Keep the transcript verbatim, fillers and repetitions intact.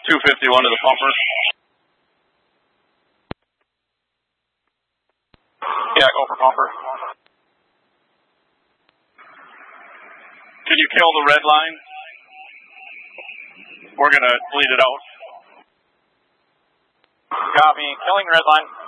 two fifty-one to the pumper. Yeah, go for pumper. Can you kill the red line? We're going to bleed it out. Copy. Killing red line.